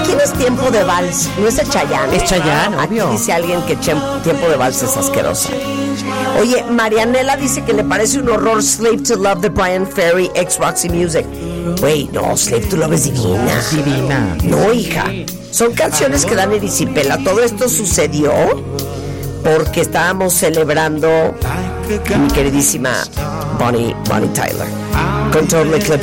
¿quién es Tiempo de Vals? No es el Chayanne. Es Chayanne, Aquí obvio. dice alguien que Tiempo de Vals es asquerosa. Oye, Marianela dice que le parece un horror Slave to Love de Brian Ferry, ex Roxy Music. Güey, no, Slave to Love es divina. Divina. No, hija. Son canciones que dan erisipela. Todo esto sucedió porque estábamos celebrando mi queridísima Bonnie Tyler con Total Eclipse